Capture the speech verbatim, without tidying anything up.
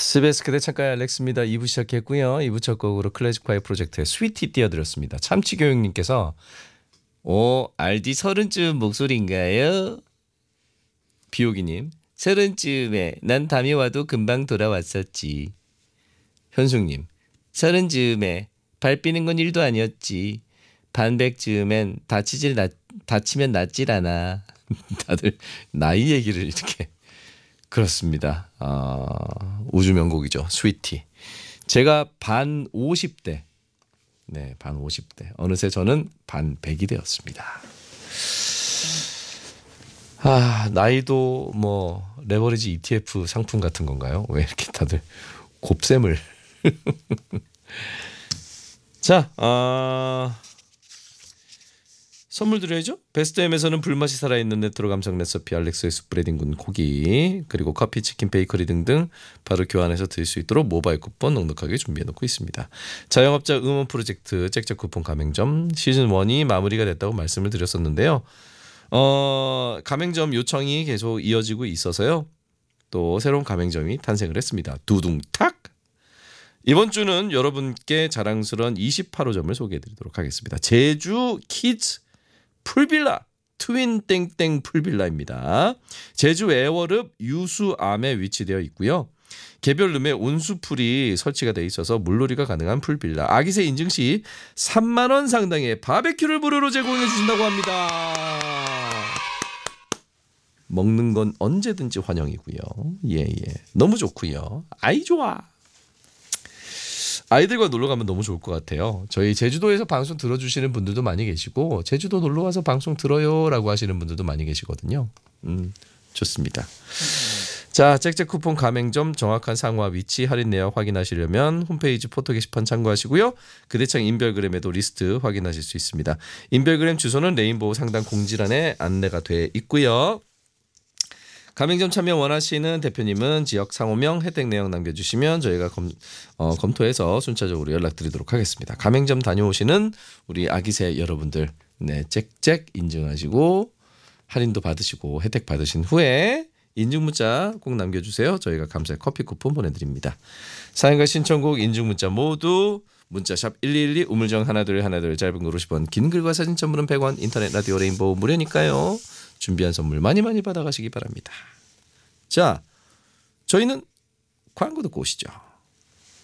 스베스 그대 창가의 알렉스입니다. 이 부 시작했고요. 이 부 첫 곡으로 클래식화의 프로젝트의 스위티 띄워드렸습니다. 참치교육님께서 오 알디 서른쯤 목소리인가요? 비오기님 서른쯤에 난 담이 와도 금방 돌아왔었지. 현숙님 서른쯤에 발 삐는 건 일도 아니었지. 반백쯤엔 다치질 나, 다치면 낫질 않아. 다들 나이 얘기를 이렇게. 그렇습니다. 아, 우주 명곡이죠. 스위티. 제가 반 오십 대. 네, 반 오십 대. 어느새 저는 반 백이 되었습니다. 아, 나이도 뭐 레버리지 이티에프 상품 같은 건가요? 왜 이렇게 다들 곱셈을. 자, 아... 선물 드려야죠. 베스트엠에서는 불맛이 살아있는 레트로 감성 레시피 알렉스의 숯브레딩 군 고기 그리고 커피, 치킨, 베이커리 등등 바로 교환해서 드실 수 있도록 모바일 쿠폰 넉넉하게 준비해놓고 있습니다. 자영업자 응원 프로젝트 잭잭 쿠폰 가맹점 시즌 일이 마무리가 됐다고 말씀을 드렸었는데요. 어, 가맹점 요청이 계속 이어지고 있어서요. 또 새로운 가맹점이 탄생을 했습니다. 두둥탁! 이번 주는 여러분께 자랑스러운 이십팔 호점을 소개해드리도록 하겠습니다. 제주 키즈 풀빌라 트윈 땡땡 풀빌라입니다. 제주 애월읍 유수암에 위치되어 있고요. 개별 룸에 온수풀이 설치가 되어 있어서 물놀이가 가능한 풀빌라. 아기새 인증 시 삼만 원 상당의 바베큐를 무료로 제공해 주신다고 합니다. 먹는 건 언제든지 환영이고요. 예예, 예. 너무 좋고요. 아이 좋아. 아이들과 놀러 가면 너무 좋을 것 같아요. 저희 제주도에서 방송 들어주시는 분들도 많이 계시고 제주도 놀러 가서 방송 들어요라고 하시는 분들도 많이 계시거든요. 음, 좋습니다. 자, 잭잭 쿠폰 가맹점 정확한 상호와 위치 할인 내역 확인하시려면 홈페이지 포토 게시판 참고하시고요. 그대창 인별그램에도 리스트 확인하실 수 있습니다. 인별그램 주소는 레인보우 상단 공지란에 안내가 돼 있고요. 가맹점 참여 원하시는 대표님은 지역 상호명 혜택 내역 남겨주시면 저희가 검, 어, 검토해서 순차적으로 연락드리도록 하겠습니다. 가맹점 다녀오시는 우리 아기새 여러분들 네, 잭잭 인증하시고 할인도 받으시고 혜택 받으신 후에 인증 문자 꼭 남겨주세요. 저희가 감사의 커피 쿠폰 보내드립니다. 사연과 신청곡 인증 문자 모두 문자샵 일이일이 우물정 하나둘 하나둘 짧은 글 오십 원 긴 글과 사진 첨부는 백 원 인터넷 라디오 레인보우 무료니까요. 준비한 선물 많이 많이 받아가시기 바랍니다. 자, 저희는 광고 듣고 오시죠.